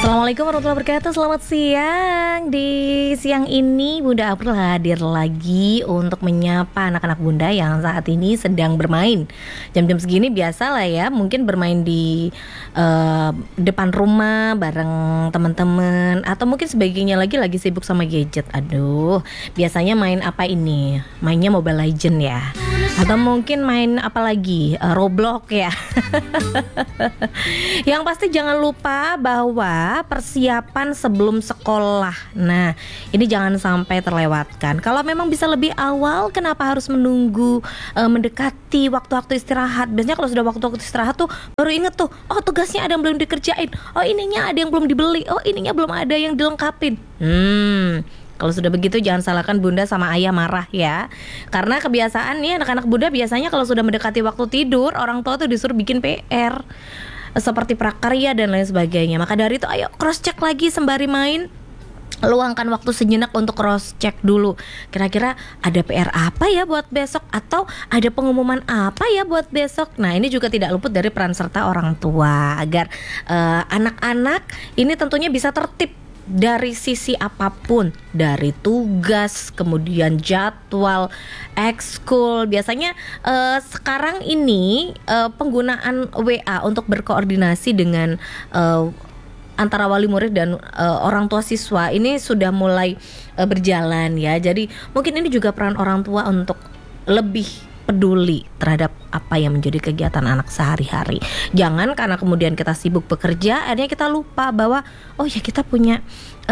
Assalamualaikum warahmatullahi wabarakatuh. Selamat siang. Di siang ini Bunda April hadir lagi untuk menyapa anak-anak Bunda yang saat ini sedang bermain. Jam-jam segini biasa lah ya, mungkin bermain di depan rumah bareng teman-teman, atau mungkin sebagainya lagi sibuk sama gadget. Aduh, biasanya main apa ini? Mainnya Mobile Legend ya, atau mungkin main apa lagi? Roblox ya. Yang pasti jangan lupa bahwa persiapan sebelum sekolah. Nah, ini jangan sampai terlewatkan. Kalau memang bisa lebih awal, kenapa harus menunggu mendekati waktu-waktu istirahat? Biasanya kalau sudah waktu-waktu istirahat tuh baru inget tuh, oh tugasnya ada yang belum dikerjain, oh ininya ada yang belum dibeli, oh ininya belum ada yang dilengkapin. Kalau sudah begitu jangan salahkan Bunda sama Ayah marah ya. Karena kebiasaan nih anak-anak Bunda biasanya kalau sudah mendekati waktu tidur, orang tua tuh disuruh bikin PR seperti prakarya dan lain sebagainya. Maka dari itu ayo cross check lagi sembari main. Luangkan waktu sejenak untuk cross check dulu. Kira-kira ada PR apa ya buat besok, atau ada pengumuman apa ya buat besok. Nah, ini juga tidak luput dari peran serta orang tua agar anak-anak ini tentunya bisa tertib dari sisi apapun, dari tugas, kemudian jadwal, ekskul. Biasanya sekarang ini penggunaan WA untuk berkoordinasi dengan antara wali murid dan orang tua siswa ini sudah mulai berjalan ya. Jadi mungkin ini juga peran orang tua untuk lebih peduli terhadap apa yang menjadi kegiatan anak sehari-hari. Jangan karena kemudian kita sibuk bekerja, akhirnya kita lupa bahwa oh ya kita punya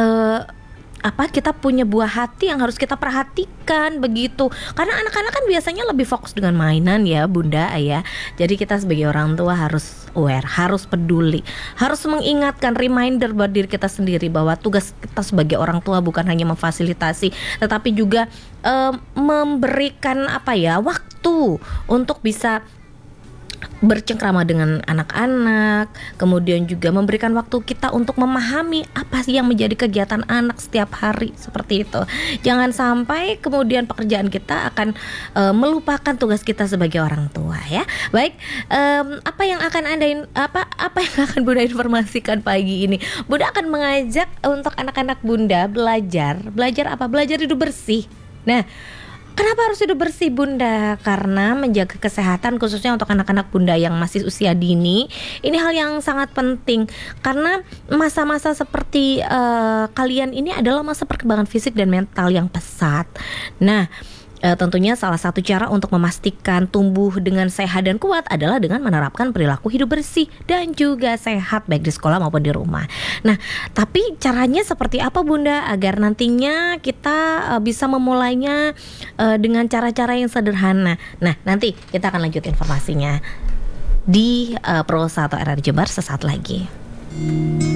kita punya buah hati yang harus kita perhatikan begitu. Karena anak-anak kan biasanya lebih fokus dengan mainan ya Bunda, Ayah. Jadi kita sebagai orang tua harus aware, harus peduli, harus mengingatkan, reminder buat diri kita sendiri bahwa tugas kita sebagai orang tua bukan hanya memfasilitasi, tetapi juga memberikan waktu untuk bisa bercengkrama dengan anak-anak, kemudian juga memberikan waktu kita untuk memahami apa sih yang menjadi kegiatan anak setiap hari, seperti itu. Jangan sampai kemudian pekerjaan kita akan melupakan tugas kita sebagai orang tua ya. Baik, apa yang akan Bunda informasikan pagi ini? Bunda akan mengajak untuk anak-anak Bunda belajar apa? Belajar hidup bersih. Nah, kenapa harus hidup bersih Bunda? Karena menjaga kesehatan khususnya untuk anak-anak Bunda yang masih usia dini, ini hal yang sangat penting. Karena masa-masa seperti kalian ini adalah masa perkembangan fisik dan mental yang pesat. Nah, tentunya salah satu cara untuk memastikan tumbuh dengan sehat dan kuat adalah dengan menerapkan perilaku hidup bersih dan juga sehat baik di sekolah maupun di rumah. Nah, tapi caranya seperti apa Bunda agar nantinya kita bisa memulainya dengan cara-cara yang sederhana? Nah, nanti kita akan lanjut informasinya di Pro 1 RRI Jember sesaat lagi.